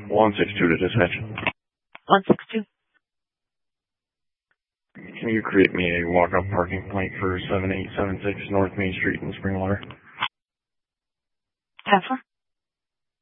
162 to dispatch. 162. Can you create me a walk-up parking complaint for 7876 North Main Street in Springwater? 10-4.